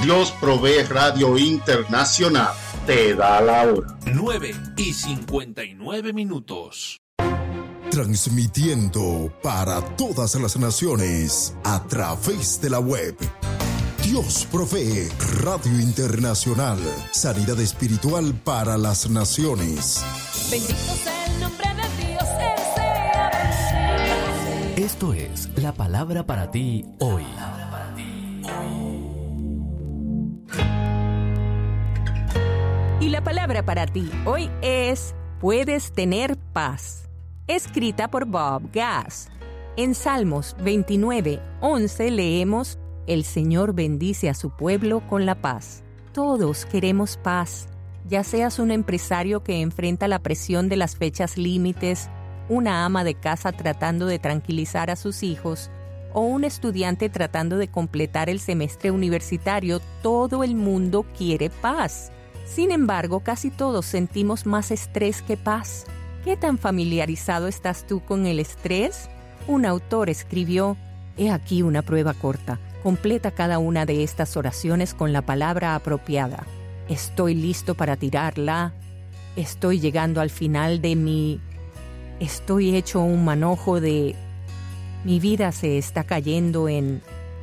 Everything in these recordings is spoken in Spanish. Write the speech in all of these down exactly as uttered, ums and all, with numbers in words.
Dios Provee Radio Internacional te da la hora. nueve y cincuenta y nueve minutos. Transmitiendo para todas las naciones a través de la web. Dios Provee Radio Internacional. Sanidad espiritual para las naciones. Bendito sea el nombre de Dios, Él sea bendito. Esto es la palabra para ti hoy. Y la palabra para ti hoy es: puedes tener paz. Escrita por Bob Gass. En Salmos veintinueve, once leemos: el Señor bendice a su pueblo con la paz. Todos queremos paz. Ya seas un empresario que enfrenta la presión de las fechas límites, una ama de casa tratando de tranquilizar a sus hijos, o un estudiante tratando de completar el semestre universitario, todo el mundo quiere paz. Sin embargo, casi todos sentimos más estrés que paz. ¿Qué tan familiarizado estás tú con el estrés? Un autor escribió: he aquí una prueba corta. Completa cada una de estas oraciones con la palabra apropiada. Estoy listo para tirarla. Estoy llegando al final de mi... Estoy hecho un manojo de... Mi vida se está cayendo en...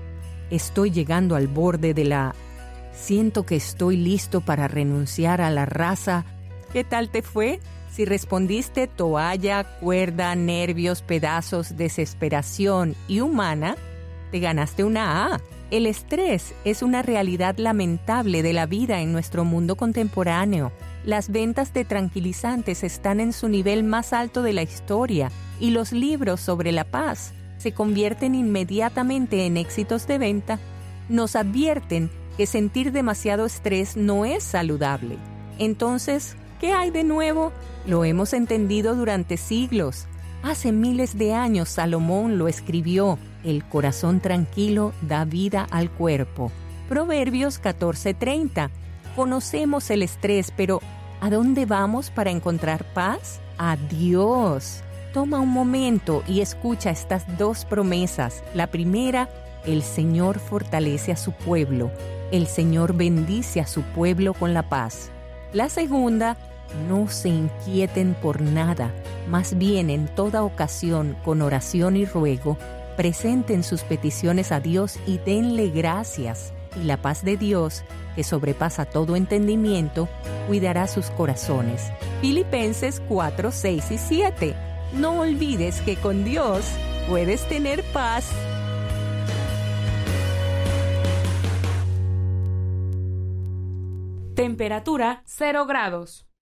Estoy llegando al borde de la... Siento que estoy listo para renunciar a la raza. ¿Qué tal te fue? Si respondiste toalla, cuerda, nervios, pedazos, desesperación y humana, te ganaste una A. El estrés es una realidad lamentable de la vida en nuestro mundo contemporáneo. Las ventas de tranquilizantes están en su nivel más alto de la historia y los libros sobre la paz se convierten inmediatamente en éxitos de venta. Nos advierten que sentir demasiado estrés no es saludable. Entonces, ¿qué hay de nuevo? Lo hemos entendido durante siglos. Hace miles de años Salomón lo escribió: el corazón tranquilo da vida al cuerpo. Proverbios catorce treinta. Conocemos el estrés, pero ¿a dónde vamos para encontrar paz? A Dios. Toma un momento y escucha estas dos promesas. La primera: el Señor fortalece a su pueblo. El Señor bendice a su pueblo con la paz. La segunda: no se inquieten por nada, más bien en toda ocasión, con oración y ruego, presenten sus peticiones a Dios y denle gracias. Y la paz de Dios, que sobrepasa todo entendimiento, cuidará sus corazones. Filipenses cuatro, seis y siete. No olvides que con Dios puedes tener paz. Temperatura cero grados.